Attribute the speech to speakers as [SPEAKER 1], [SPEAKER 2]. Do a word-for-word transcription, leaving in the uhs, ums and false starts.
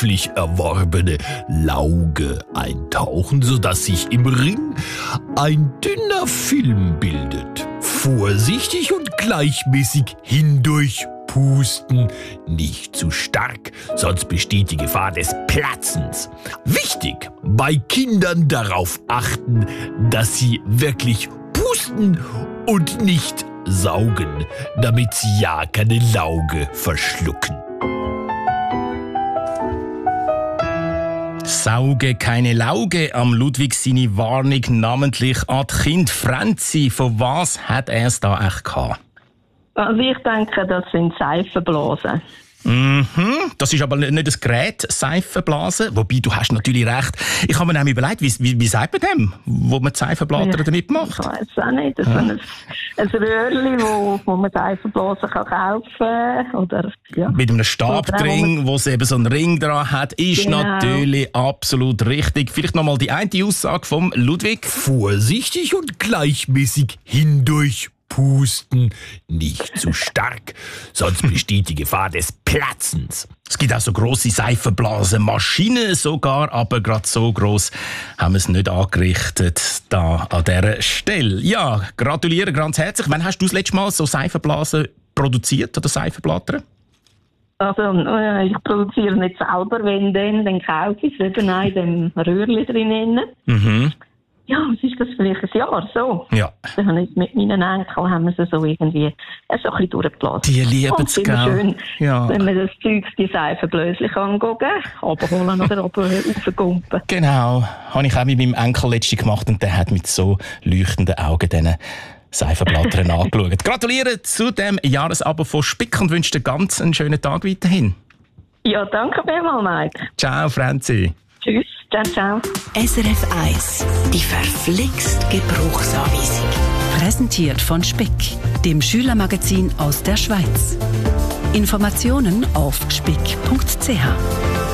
[SPEAKER 1] käuflich erworbene Lauge eintauchen, sodass sich im Ring ein dünner Film bildet. Vorsichtig und gleichmäßig hindurch pusten, nicht zu stark, sonst besteht die Gefahr des Platzens. Wichtig, bei Kindern darauf achten, dass sie wirklich pusten und nicht saugen, damit sie ja keine Lauge verschlucken.
[SPEAKER 2] Sauge, keine Lauge. Am Ludwig seine Warnung namentlich an die Kinder. Franzi, von was hat er es da echt gehabt?
[SPEAKER 3] Also ich denke, das sind Seifenblasen.
[SPEAKER 2] Mhm, das ist aber nicht das Gerät, Seifenblasen. Wobei, du hast natürlich recht. Ich habe mir nämlich überlegt, wie, wie, wie sagt man dem, wo man die Seifenblätter
[SPEAKER 3] Ja,
[SPEAKER 2] damit macht?
[SPEAKER 3] Ich weiß auch nicht. Das ja. ist ein, ein Röhrchen, wo, wo man Seifenblasen kann kaufen kann. Oder, ja.
[SPEAKER 2] Mit einem Stab drin, wo es eben so einen Ring dran hat, ist genau. natürlich absolut richtig. Vielleicht nochmal die eine Aussage vom Ludwig.
[SPEAKER 1] Vorsichtig und gleichmäßig hindurch pusten, nicht zu stark, sonst besteht die Gefahr des Platzens.
[SPEAKER 2] Es gibt auch so grosse Seifenblasenmaschinen sogar, aber gerade so gross haben wir es nicht angerichtet da an dieser Stelle. Ja, gratuliere ganz herzlich. Wann hast du das letzte Mal so Seifenblasen produziert oder Seifenblätter?
[SPEAKER 3] Also, äh, ich produziere nicht selber, wenn dann, dann kaufe ich es eben auch in dem Röhrchen drin. Mhm. Ja, was ist das vielleicht ein Jahr so?
[SPEAKER 2] Ja.
[SPEAKER 3] Dann habe ich mit meinen Enkeln haben wir sie so irgendwie äh, so ein bisschen durchgeblasen.
[SPEAKER 2] Die lieben es, gell?
[SPEAKER 3] Schön,
[SPEAKER 2] ja.
[SPEAKER 3] wenn man das Zeug, die Seifenblöschen angehen, runterholen oder raufgumpen.
[SPEAKER 2] Genau, habe ich auch mit meinem Enkel letztens gemacht und der hat mit so leuchtenden Augen diesen Seifenblättern angeschaut. Gratuliere zu dem Jahresabo von Spick und wünsche dir ganz einen schönen Tag weiterhin.
[SPEAKER 3] Ja, danke vielmals, Mike.
[SPEAKER 2] Ciao, Franzi.
[SPEAKER 3] Tschüss, ciao, ciao.
[SPEAKER 4] S R F eins, die verflixt Gebrauchsanweisung. Präsentiert von Spick, dem Schülermagazin aus der Schweiz. Informationen auf spick punkt c h.